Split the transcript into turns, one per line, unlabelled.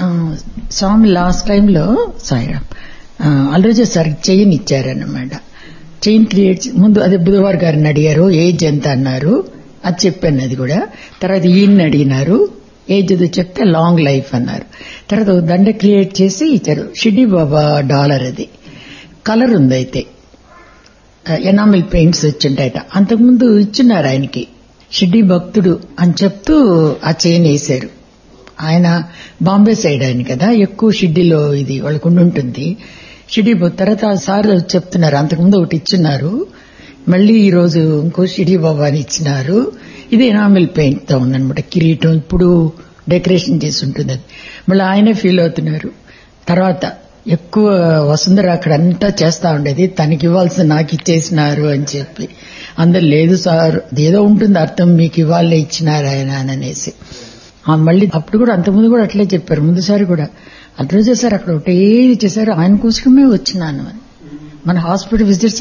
స్వామి last టైంలో Sairam అల్లుజీ sir chain ఇచ్చారన్నమాట. Chain create ముందు అదే బుధవార్ గారిని అడిగారు ఏజ్ ఎంత అన్నారు, అది చెప్పాను. అది కూడా తర్వాత ఈయన్ని అడిగినారు ఏజ్ ఏదో చెప్తే లాంగ్ లైఫ్ అన్నారు. తర్వాత దండ క్రియేట్ చేసి ఇచ్చారు. షిడ్డీ బాబా డాలర్, అది కలర్ ఉంది. అయితే ఎనామిల్ పెయింట్స్ వచ్చింటాయట. అంతకుముందు ఇచ్చిన్నారు ఆయనకి. షిడ్డీ భక్తుడు అని చెప్తూ ఆ చైన్ వేశారు. ఆయన బాంబే సైడ్ ఆయన కదా, ఎక్కువ షిడ్డీలో ఇది వాళ్ళకు ఉంటుంది. షిడ్డీ తర్వాత సార్ చెప్తున్నారు అంతకుముందు ఒకటి ఇచ్చిన్నారు, మళ్లీ ఈ రోజు ఇంకో షిడ్డీ బాబా అని ఇచ్చినారు. ఇది ఎనామిల్ పెయింట్ తో ఉందనమాట. కిరీటం ఇప్పుడు డెకరేషన్ చేసి ఉంటుంది. అది మళ్ళీ ఆయనే ఫీల్ అవుతున్నారు. తర్వాత ఎక్కువ వసుంధర అక్కడ అంతా చేస్తా ఉండేది, తనకి ఇవ్వాల్సిన నాకు ఇచ్చేసినారు అని చెప్పి. అందరు లేదు సార్ ఏదో ఉంటుంది అర్థం, మీకు ఇవ్వాలే ఇచ్చినారు ఆయన అని అనేసి. మళ్ళీ అప్పుడు కూడా అంతకుముందు కూడా అట్లే చెప్పారు. ముందుసారి కూడా అట్లా చేశారు. అక్కడ ఒకటే చేశారు, ఆయన కోసమే వచ్చినాను అని. మన హాస్పిటల్ విజిట్స్